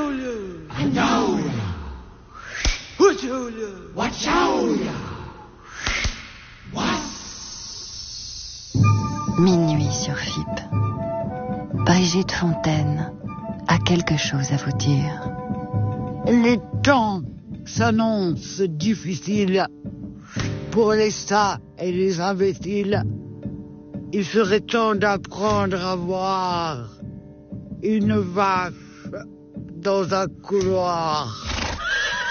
Minuit sur FIP. Brigitte Fontaine a quelque chose à vous dire. Les temps s'annoncent difficiles pour les sages et les imbéciles. Il serait temps d'apprendre à voir une vache dans un couloir.